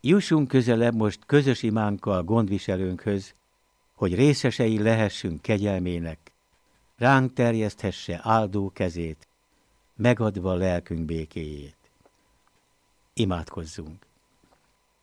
Jussunk közelebb most közös imánkkal gondviselőnkhöz, hogy részesei lehessünk kegyelmének, ránk terjeszthesse áldó kezét, megadva lelkünk békéjét. Imádkozzunk!